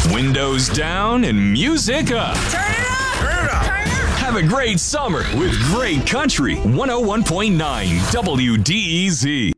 Windows down and music up. Turn it up! Turn it up! Turn it up! Have a great summer with great country. 101.9 WDEZ.